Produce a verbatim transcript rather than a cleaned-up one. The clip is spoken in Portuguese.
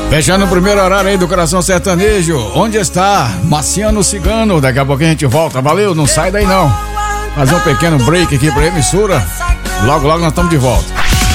Fechando o primeiro horário aí do Coração Sertanejo. Onde está Marciano Cigano? Daqui a pouquinho a gente volta. Valeu, não sai daí não. Fazer um pequeno break aqui pra emissora. Logo, logo nós estamos de volta.